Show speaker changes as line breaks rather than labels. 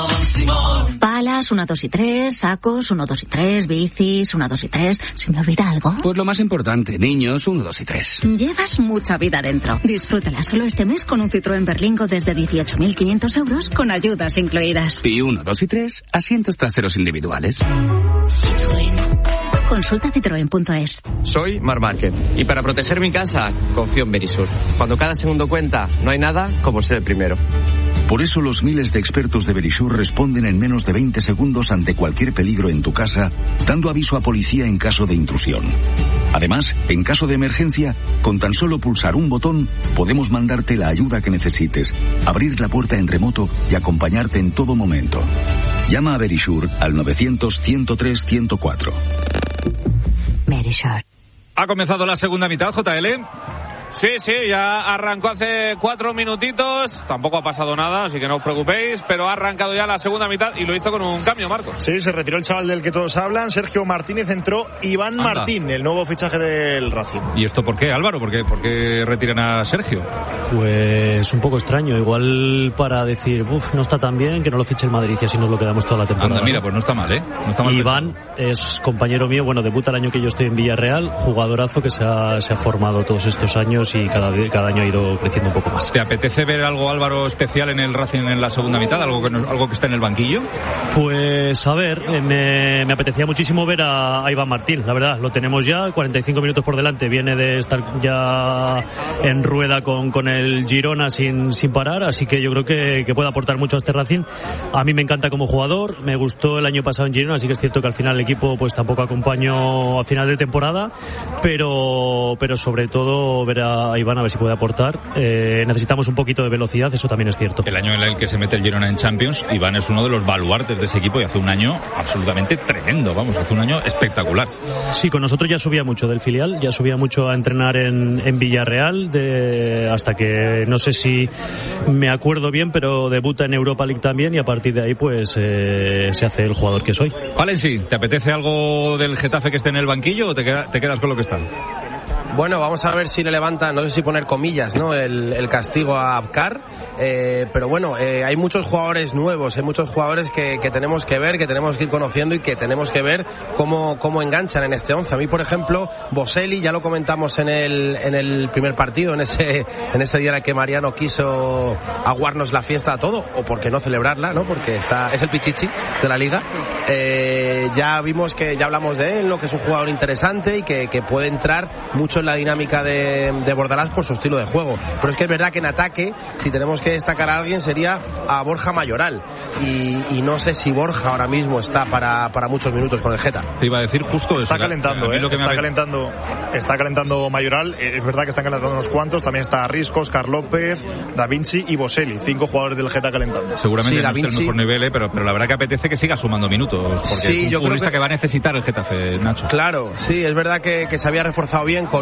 Palas, 1, 2 y 3, sacos, 1, 2 y 3, bicis, 1, 2 y 3. ¿Se me olvida algo?
Pues lo más importante, niños, 1, 2 y 3.
Llevas mucha vida dentro. Disfrútala solo este mes con un Citroën Berlingo desde 18.500 euros con ayudas incluidas.
Y 1, 2 y 3, asientos traseros individuales.
Citroën. Consulta citroen.es.
Soy Marc Márquez y para proteger mi casa confío en Verisur. Cuando cada segundo cuenta, no hay nada como ser el primero.
Por eso los miles de expertos de Verisur responden en menos de 20 segundos ante cualquier peligro en tu casa, dando aviso a policía en caso de intrusión. Además, en caso de emergencia, con tan solo pulsar un botón, podemos mandarte la ayuda que necesites, abrir la puerta en remoto y acompañarte en todo momento. Llama a Verisur al 900-103-104.
Verisur.
Ha comenzado la segunda mitad, JL. Sí, ya arrancó hace 4 minutitos, tampoco ha pasado nada, así que no os preocupéis, pero ha arrancado ya la segunda mitad y lo hizo con un cambio, Marcos.
Sí, se retiró el chaval del que todos hablan, Sergio Martínez, entró Iván Martín, el nuevo fichaje del Racing.
¿Y esto por qué, Álvaro? ¿Por qué retiran a Sergio?
Pues un poco extraño, igual para decir, no está tan bien, que no lo fiche el Madrid y así nos lo quedamos toda la temporada.
Anda, mira, pues no está mal, ¿eh? No está mal.
Iván es compañero mío, debuta el año que yo estoy en Villarreal, jugadorazo que se ha formado todos estos años y cada año ha ido creciendo un poco más.
¿Te apetece ver algo, Álvaro, especial en el Racing en la segunda mitad? ¿Algo que está en el banquillo?
Pues a ver, me apetecía muchísimo ver a Iván Martín, la verdad, lo tenemos ya, 45 minutos por delante, viene de estar ya en rueda con el Girona sin parar, así que yo creo que puede aportar mucho a este Racing. A mí me encanta como jugador, me gustó el año pasado en Girona, así que es cierto que al final el equipo pues tampoco acompañó a final de temporada, pero sobre todo ver a Iván a ver si puede aportar. Necesitamos un poquito de velocidad, eso también es cierto.
El año en el que se mete el Girona en Champions, Iván es uno de los baluartes de ese equipo y hace un año absolutamente tremendo, hace un año espectacular.
Sí, con nosotros ya subía mucho del filial, ya subía mucho a entrenar en Villarreal, hasta que no sé si me acuerdo bien, pero debuta en Europa League también y a partir de ahí pues se hace el jugador que soy.
Valenci, ¿te apetece algo del Getafe que esté en el banquillo o te quedas con lo que está?
Bueno, vamos a ver si le levantan, no sé si poner comillas, ¿no? El castigo a Abkar, pero bueno, hay muchos jugadores nuevos, hay muchos jugadores que tenemos que ver, que tenemos que ir conociendo y que tenemos que ver cómo enganchan en este 11. A mí, por ejemplo, Boselli, ya lo comentamos en el primer partido, en ese día en el que Mariano quiso aguarnos la fiesta a todo, o por qué no celebrarla, ¿no? Porque es el pichichi de la liga. Ya vimos que ya hablamos de él, ¿no? Que es un jugador interesante y que puede entrar mucho en la dinámica de Bordalás por su estilo de juego, pero es que es verdad que en ataque, si tenemos que destacar a alguien, sería a Borja Mayoral, y no sé si Borja ahora mismo está para muchos minutos con el Geta.
Te iba a decir justo
está
eso,
calentando, está calentando Mayoral, es verdad que están calentando unos cuantos, también está Risco, Oscar López, Da Vinci y Boselli, 5 jugadores del Geta calentando.
Seguramente
sí,
no esté en el mejor nivel, pero la verdad que apetece que siga sumando minutos, porque
sí,
es un futbolista que va a necesitar el Getafe, Nacho.
Claro, sí, es verdad que se había reforzado bien con